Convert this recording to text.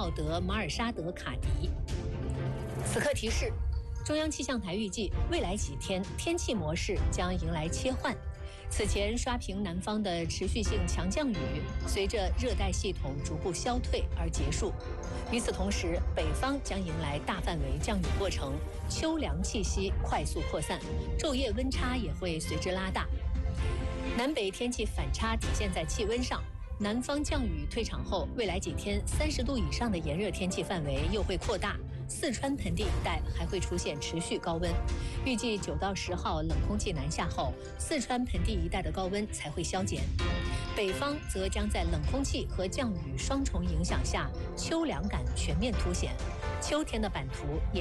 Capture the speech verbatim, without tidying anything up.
奥德马尔沙德卡迪。此刻提示：中央气象台预计，未来几天天气模式将迎来切换。此前刷屏南方的持续性强降雨，随着热带系统逐步消退而结束。与此同时，北方将迎来大范围降雨过程，秋凉气息快速扩散，昼夜温差也会随之拉大。南北天气反差体现在气温上。南方降雨退场后，未来几天三十度以上的炎热天气范围又会扩大，四川盆地一带还会出现持续高温。预计九到十号冷空气南下后，四川盆地一带的高温才会消减。北方则将在冷空气和降雨双重影响下，秋凉感全面凸显。秋天的版图也